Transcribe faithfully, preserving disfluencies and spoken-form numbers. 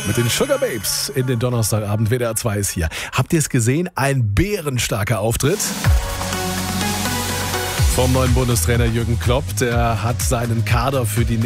mit den Sugar Babes in den Donnerstagabend. W D R zwei ist hier. Habt ihr es gesehen? Ein bärenstarker Auftritt vom neuen Bundestrainer Jürgen Klopp. Der hat seinen Kader für die